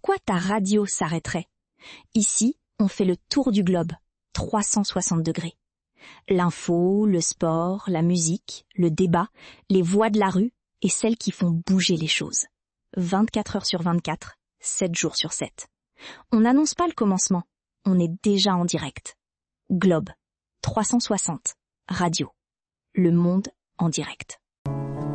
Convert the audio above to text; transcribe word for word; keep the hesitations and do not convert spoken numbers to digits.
pourquoi ta radio s'arrêterait? Ici, on fait le tour du globe, trois cent soixante degrés. L'info, le sport, la musique, le débat, les voix de la rue et celles qui font bouger les choses. vingt-quatre heures sur vingt-quatre, sept jours sur sept. On n'annonce pas le commencement, on est déjà en direct. Globe, trois cent soixante, radio. Le monde en direct.